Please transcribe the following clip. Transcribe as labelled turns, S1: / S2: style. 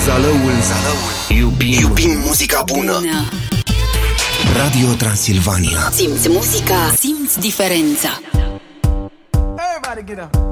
S1: Zalăul. Iubim muzica bună. Radio Transilvania.
S2: Simți muzica, simți diferența.
S3: Everybody get up.